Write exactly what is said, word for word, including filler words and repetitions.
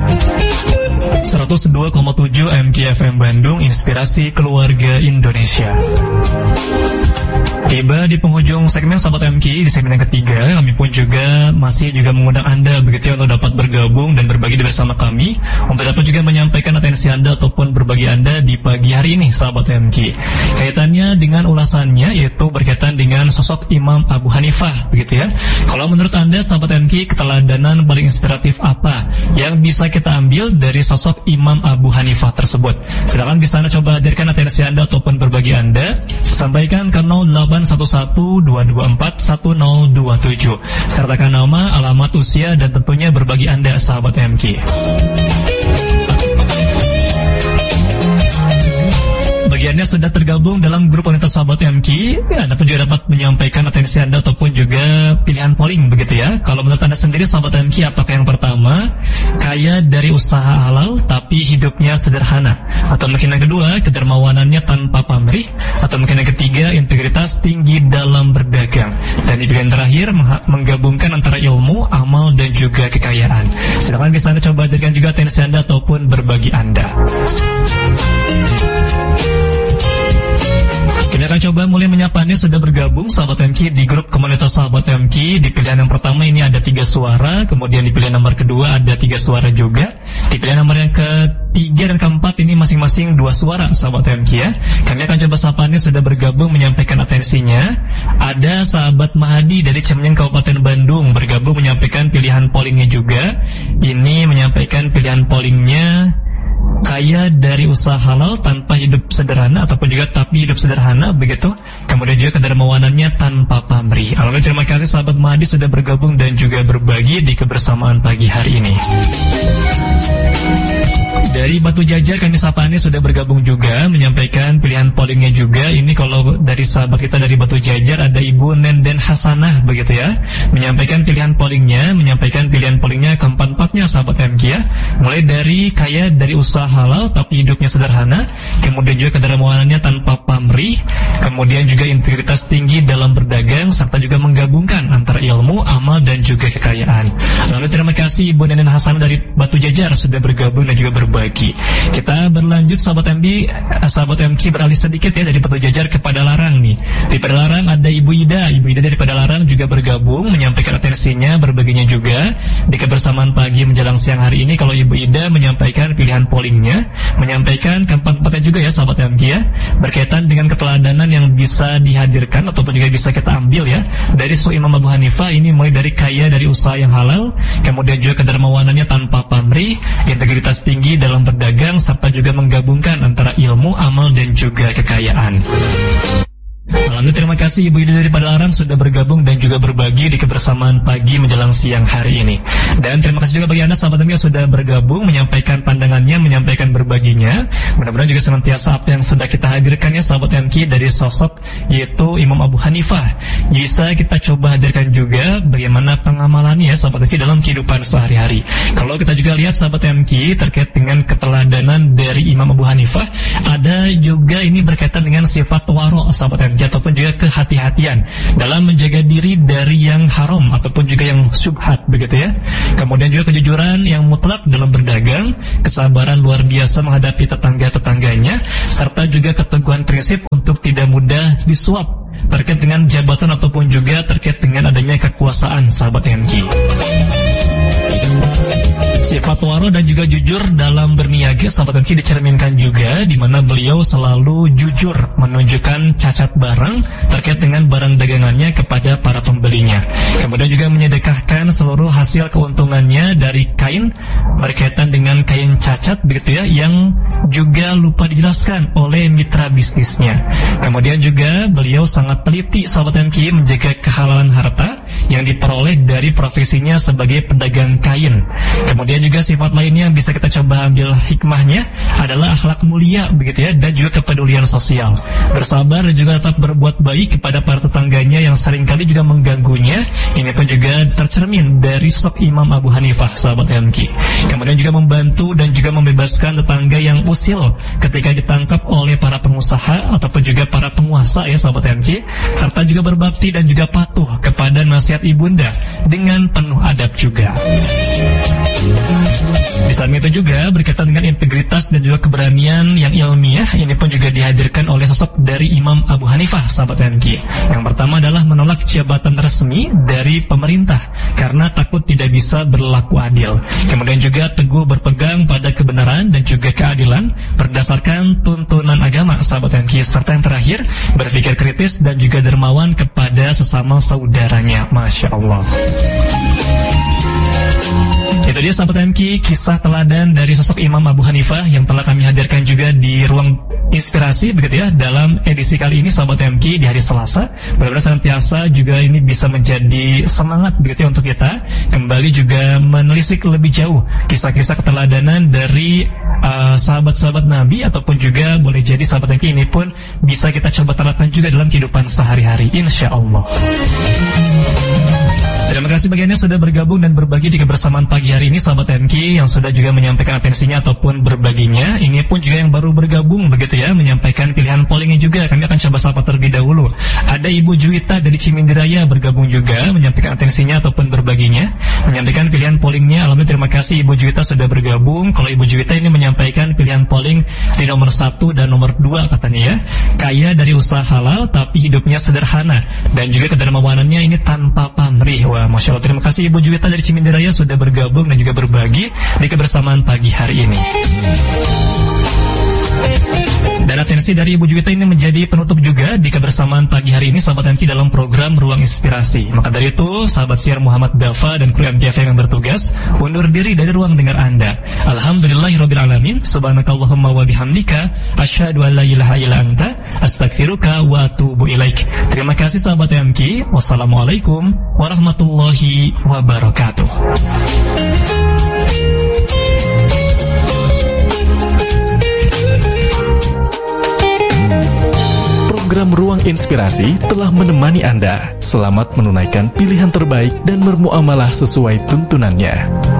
seratus dua koma tujuh M K F M Bandung, inspirasi keluarga Indonesia. Tiba di penghujung segmen Sahabat M K, di segmen yang ketiga, kami pun juga masih juga mengundang Anda begitu ya, untuk dapat bergabung dan berbagi bersama kami, untuk dapat juga menyampaikan atensi Anda ataupun berbagi Anda di pagi hari ini, Sahabat M K. Kaitannya dengan ulasannya yaitu berkaitan dengan sosok Imam Abu Hanifah begitu ya. Kalau menurut Anda, Sahabat M K, keteladanan paling inspiratif apa yang bisa kita ambil dari sosok Imam Abu Hanifah tersebut? Silakan bisa Anda coba hadirkan atensi Anda ataupun berbagi Anda, sampaikan ke nol delapan satu satu dua dua empat satu nol dua tujuh, sertakan nama, alamat, usia, dan tentunya berbagi Anda, Sahabat M K. Bagi Anda sudah tergabung dalam grup wanita Sahabat M K, Anda pun juga dapat menyampaikan atensi Anda ataupun juga pilihan polling begitu ya. Kalau menurut Anda sendiri, Sahabat M K, apakah yang pertama, kaya dari usaha halal tapi hidupnya sederhana, atau mungkin yang kedua, kedermawanannya tanpa pamrih, atau mungkin yang ketiga, integritas tinggi dalam berdagang, dan di pilihan terakhir, menggabungkan antara ilmu, amal, dan juga kekayaan. Silakan bisa Anda coba hadirkan juga atensi Anda ataupun berbagi Anda. Kini akan coba mulai menyapa Anda sudah bergabung, Sahabat M K, di grup komunitas Sahabat M K. Di pilihan yang pertama ini ada tiga suara, kemudian di pilihan nomor kedua ada tiga suara juga. Di pilihan nomor yang ketiga dan keempat ini masing-masing dua suara, Sahabat M K ya. Kami akan coba sapa Anda sudah bergabung menyampaikan atensinya. Ada Sahabat Mahadi dari Cemeng, Kabupaten Bandung, bergabung menyampaikan pilihan pollingnya juga. Ini menyampaikan pilihan pollingnya, kaya dari usaha halal tanpa hidup sederhana, ataupun juga tapi hidup sederhana begitu. Kemudian juga kedermawanannya tanpa pamrih. Alhamdulillah, terima kasih Sahabat Mahdi sudah bergabung dan juga berbagi di kebersamaan pagi hari ini. Dari Batu Jajar kami sapa Anda sudah bergabung juga menyampaikan pilihan pollingnya juga. Ini kalau dari sahabat kita dari Batu Jajar ada Ibu Nenden Hasanah begitu ya, menyampaikan pilihan pollingnya, menyampaikan pilihan pollingnya keempat-empatnya, Sahabat M K ya. Mulai dari kaya dari usaha halal tapi hidupnya sederhana, kemudian juga kedermawanannya tanpa pamrih, kemudian juga integritas tinggi dalam berdagang, serta juga menggabungkan antara ilmu, amal, dan juga kekayaan. Lalu terima kasih Ibu Nenden Hasanah dari Batu Jajar sudah bergabung dan juga berbagi. Kita berlanjut, Sahabat M K, Sahabat M K beralih sedikit ya dari Batu Jajar ke Padalarang nih. Di Padalarang ada Ibu Ida, Ibu Ida dari Padalarang juga bergabung menyampaikan atensinya, berbaginya juga di kebersamaan pagi menjelang siang hari ini. Kalau Ibu Ida menyampaikan pilihan pollingnya, menyampaikan keempat-empatnya juga ya, Sahabat M K ya, berkaitan dengan keteladanan yang bisa dihadirkan ataupun juga bisa kita ambil ya dari sosok Imam Abu Hanifah. Ini mulai dari kaya dari usaha yang halal, kemudian juga kedermawanannya tanpa pamrih, integritas tinggi dalam berdagang, serta juga menggabungkan antara ilmu, amal, dan juga kekayaan. Alhamdulillah, terima kasih Ibu Ida dari Padalarang sudah bergabung dan juga berbagi di kebersamaan pagi menjelang siang hari ini. Dan terima kasih juga bagi Anda Sahabat yang sudah bergabung menyampaikan pandangannya, menyampaikan berbaginya. Mudah-mudahan juga senantiasa apa yang sudah kita hadirkan ya Sahabat M K dari sosok yaitu Imam Abu Hanifah bisa kita coba hadirkan juga bagaimana pengamalannya ya Sahabat M K dalam kehidupan sehari-hari. Kalau kita juga lihat Sahabat M K terkait dengan keteladanan dari Imam Abu Hanifah, ada juga ini berkaitan dengan sifat waro Sahabat M K ataupun juga kehati-hatian dalam menjaga diri dari yang haram ataupun juga yang syubhat begitu ya. Kemudian juga kejujuran yang mutlak dalam berdagang, kesabaran luar biasa menghadapi tetangga-tetangganya, serta juga keteguhan prinsip untuk tidak mudah disuap terkait dengan jabatan ataupun juga terkait dengan adanya kekuasaan Sahabat M K. Sifat waro dan juga jujur dalam berniaga Sahabat M K dicerminkan juga di mana beliau selalu jujur menunjukkan cacat barang terkait dengan barang dagangannya kepada para pembelinya. Kemudian juga menyedekahkan seluruh hasil keuntungannya dari kain berkaitan dengan kain cacat begitu ya, yang juga lupa dijelaskan oleh mitra bisnisnya. Kemudian juga beliau sangat teliti Sahabat M K menjaga kehalalan harta yang diperoleh dari profesinya sebagai pedagang kain. Kemudian juga sifat lainnya yang bisa kita coba ambil hikmahnya adalah akhlak mulia begitu ya, dan juga kepedulian sosial, bersabar dan juga tetap berbuat baik kepada para tetangganya yang seringkali juga mengganggunya. Ini pun juga tercermin dari sosok Imam Abu Hanifah Sahabat M K. Kemudian juga membantu dan juga membebaskan tetangga yang usil ketika ditangkap oleh para pengusaha ataupun juga para penguasa ya Sahabat M K, serta juga berbakti dan juga patuh kepada nasihat ibunda dengan penuh adab juga. Di Di samping itu juga berkaitan dengan integritas dan juga keberanian yang ilmiah, ini pun juga dihadirkan oleh sosok dari Imam Abu Hanifah, sahabat M K. Yang pertama adalah menolak jabatan resmi dari pemerintah karena takut tidak bisa berlaku adil. Kemudian juga teguh berpegang pada kebenaran dan juga keadilan berdasarkan tuntunan agama, sahabat M K. Serta yang terakhir, berpikir kritis dan juga dermawan kepada sesama saudaranya. Masya Allah. Itu dia sahabat M K, kisah teladan dari sosok Imam Abu Hanifah yang telah kami hadirkan juga di ruang inspirasi begitu ya dalam edisi kali ini, sahabat M K, di hari Selasa. Mudah-mudahan senantiasa juga ini bisa menjadi semangat begitu ya untuk kita kembali juga menelisik lebih jauh kisah-kisah keteladanan dari uh, sahabat-sahabat Nabi, ataupun juga boleh jadi sahabat M K ini pun bisa kita coba terapkan juga dalam kehidupan sehari-hari, insya Allah. Terima kasih bagi Anda yang sudah bergabung dan berbagi di kebersamaan pagi hari ini, sahabat M K, yang sudah juga menyampaikan atensinya ataupun berbaginya. Ini pun juga yang baru bergabung begitu ya, menyampaikan pilihan pollingnya juga. Kami akan coba sapa terlebih dahulu. Ada Ibu Juwita dari Cimindiraya bergabung juga, menyampaikan atensinya ataupun berbaginya, menyampaikan pilihan pollingnya. Alhamdulillah, terima kasih Ibu Juwita sudah bergabung. Kalau Ibu Juwita ini menyampaikan pilihan polling di nomor satu dan nomor dua katanya ya. Kaya dari usaha halal tapi hidupnya sederhana, dan juga kedermawanannya ini tanpa pamrih. Wah, Masya Allah, terima kasih Ibu Juwita dari Cimindiraya sudah bergabung dan juga berbagi di kebersamaan pagi hari ini. Dan atensi dari Ibu Juwita ini menjadi penutup juga di kebersamaan pagi hari ini, sahabat M K, dalam program Ruang Inspirasi. Maka dari itu, sahabat siar Muhammad Dafa dan kru M K F M yang bertugas undur diri dari ruang dengar Anda. Alhamdulillahirabbil alamin. Subhanakallahumma wa bihamdika asyhadu an la ilaha illa anta astaghfiruka wa atubu ilaik. Terima kasih sahabat M K. Wassalamualaikum warahmatullahi wabarakatuh. Program Ruang Inspirasi telah menemani Anda. Selamat menunaikan pilihan terbaik dan bermuamalah sesuai tuntunannya.